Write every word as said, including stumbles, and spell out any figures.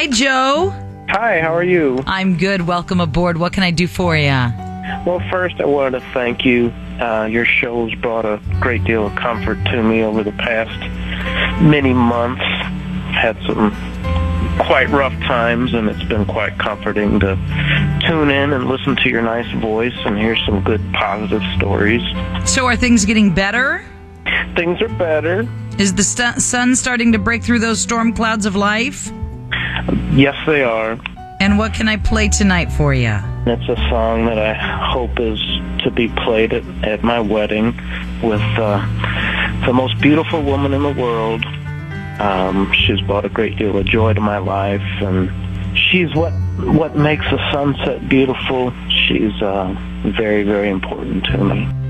Hi, Joe. Hi, how are you? I'm good. Welcome aboard. What can I do for you? Well, first, I wanted to thank you. Uh, your show's brought a great deal of comfort to me over the past many months. Had some quite rough times, and it's been quite comforting to tune in and listen to your nice voice and hear some good, positive stories. So are things getting better? Things are better. Is the st- sun starting to break through those storm clouds of life? Yes, they are. And what can I play tonight for you? It's a song that I hope is to be played at, at my wedding with uh, the most beautiful woman in the world. Um, she's brought a great deal of joy to my life, and she's what what makes a sunset beautiful. She's uh, very, very important to me.